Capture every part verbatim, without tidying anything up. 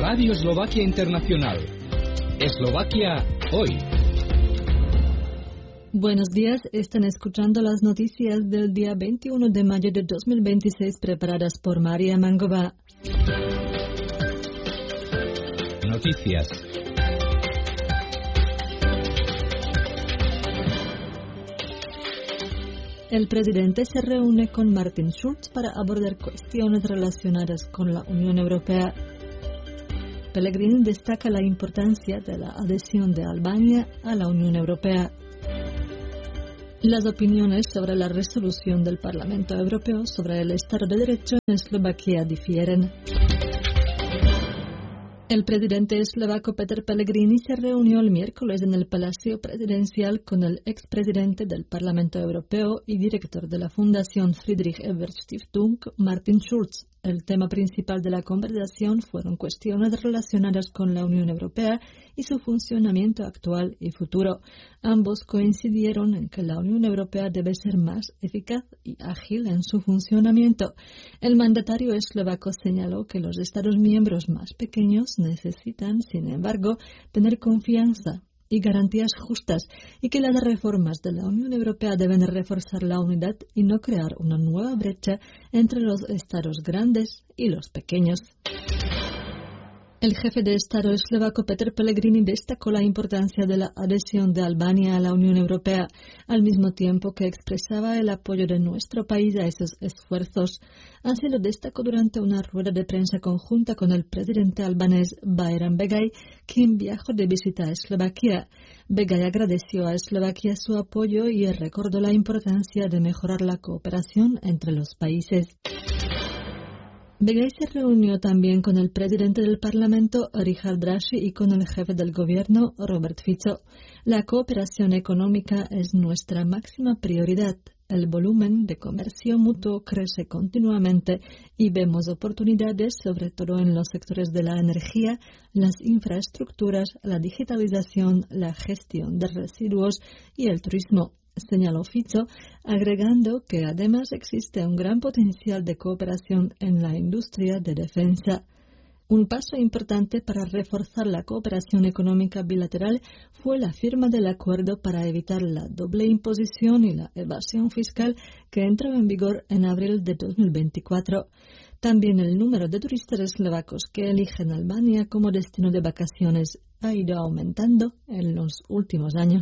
Radio Eslovaquia Internacional. Eslovaquia hoy. Buenos días, están escuchando las noticias del día veintiuno de mayo de dos mil veintiséis preparadas por María Mangova. Noticias. El presidente se reúne con Martin Schulz para abordar cuestiones relacionadas con la Unión Europea. Pellegrini destaca la importancia de la adhesión de Albania a la Unión Europea. Las opiniones sobre la resolución del Parlamento Europeo sobre el Estado de Derecho en Eslovaquia difieren. El presidente eslovaco Peter Pellegrini se reunió el miércoles en el Palacio Presidencial con el expresidente del Parlamento Europeo y director de la Fundación Friedrich Ebert Stiftung, Martin Schulz. El tema principal de la conversación fueron cuestiones relacionadas con la Unión Europea y su funcionamiento actual y futuro. Ambos coincidieron en que la Unión Europea debe ser más eficaz y ágil en su funcionamiento. El mandatario eslovaco señaló que los Estados miembros más pequeños necesitan, sin embargo, tener confianza y garantías justas, y que las reformas de la Unión Europea deben reforzar la unidad y no crear una nueva brecha entre los estados grandes y los pequeños. El jefe de Estado eslovaco Peter Pellegrini destacó la importancia de la adhesión de Albania a la Unión Europea, al mismo tiempo que expresaba el apoyo de nuestro país a esos esfuerzos. Así lo destacó durante una rueda de prensa conjunta con el presidente albanés Bayram Begay, quien viajó de visita a Eslovaquia. Begay agradeció a Eslovaquia su apoyo y recordó la importancia de mejorar la cooperación entre los países. Begay se reunió también con el presidente del Parlamento, Richard Drashi, y con el jefe del gobierno, Robert Fico. La cooperación económica es nuestra máxima prioridad. El volumen de comercio mutuo crece continuamente y vemos oportunidades sobre todo en los sectores de la energía, las infraestructuras, la digitalización, la gestión de residuos y el turismo, señaló Fico, agregando que además existe un gran potencial de cooperación en la industria de defensa. Un paso importante para reforzar la cooperación económica bilateral fue la firma del acuerdo para evitar la doble imposición y la evasión fiscal que entró en vigor en abril de dos mil veinticuatro. También el número de turistas eslovacos que eligen Albania como destino de vacaciones ha ido aumentando en los últimos años.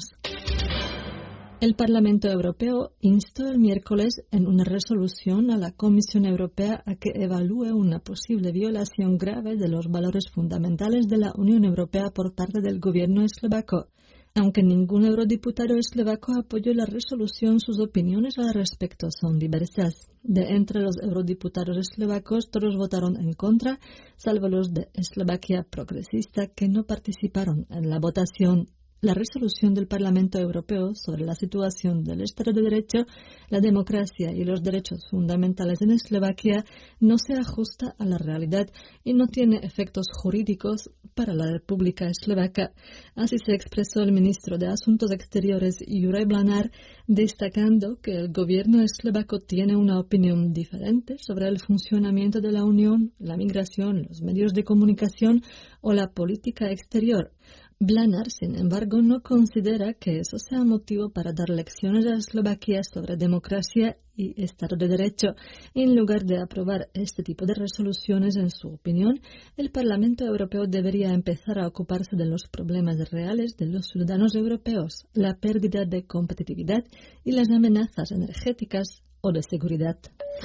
El Parlamento Europeo instó el miércoles en una resolución a la Comisión Europea a que evalúe una posible violación grave de los valores fundamentales de la Unión Europea por parte del gobierno eslovaco. Aunque ningún eurodiputado eslovaco apoyó la resolución, sus opiniones al respecto son diversas. De entre los eurodiputados eslovacos, todos votaron en contra, salvo los de Eslovaquia Progresista, que no participaron en la votación. La resolución del Parlamento Europeo sobre la situación del Estado de Derecho, la democracia y los derechos fundamentales en Eslovaquia no se ajusta a la realidad y no tiene efectos jurídicos para la República Eslovaca. Así se expresó el ministro de Asuntos Exteriores, Juraj Blanár, destacando que el gobierno eslovaco tiene una opinión diferente sobre el funcionamiento de la Unión, la migración, los medios de comunicación o la política exterior. Blanár, sin embargo, no considera que eso sea motivo para dar lecciones a Eslovaquia sobre democracia y Estado de Derecho. En lugar de aprobar este tipo de resoluciones, en su opinión, el Parlamento Europeo debería empezar a ocuparse de los problemas reales de los ciudadanos europeos, la pérdida de competitividad y las amenazas energéticas o de seguridad.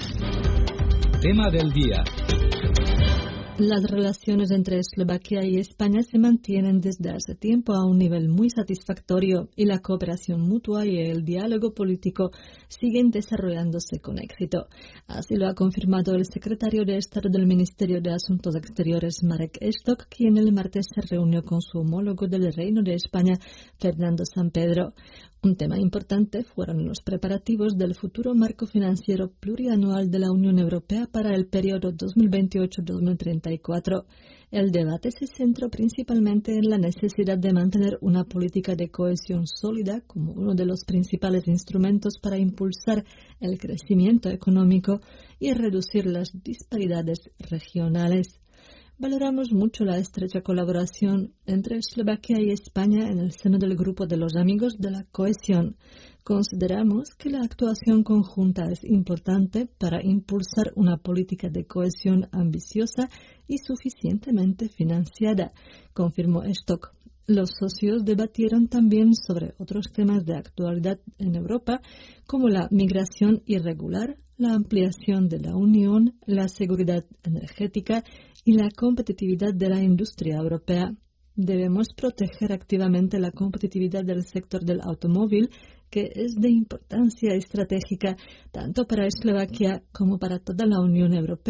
Tema del día. Las relaciones entre Eslovaquia y España se mantienen desde hace tiempo a un nivel muy satisfactorio y la cooperación mutua y el diálogo político siguen desarrollándose con éxito. Así lo ha confirmado el secretario de Estado del Ministerio de Asuntos Exteriores, Marek Estock, quien el martes se reunió con su homólogo del Reino de España, Fernando Sampedro. Un tema importante fueron los preparativos del futuro marco financiero plurianual de la Unión Europea para el periodo dos mil veintiocho a dos mil treinta y cuatro. El debate se centró principalmente en la necesidad de mantener una política de cohesión sólida como uno de los principales instrumentos para impulsar el crecimiento económico y reducir las disparidades regionales. Valoramos mucho la estrecha colaboración entre Eslovaquia y España en el seno del Grupo de los Amigos de la Cohesión. Consideramos que la actuación conjunta es importante para impulsar una política de cohesión ambiciosa y suficientemente financiada, confirmó Stock. Los socios debatieron también sobre otros temas de actualidad en Europa, como la migración irregular, la ampliación de la Unión, la seguridad energética y la competitividad de la industria europea. Debemos proteger activamente la competitividad del sector del automóvil, que es de importancia estratégica tanto para Eslovaquia como para toda la Unión Europea.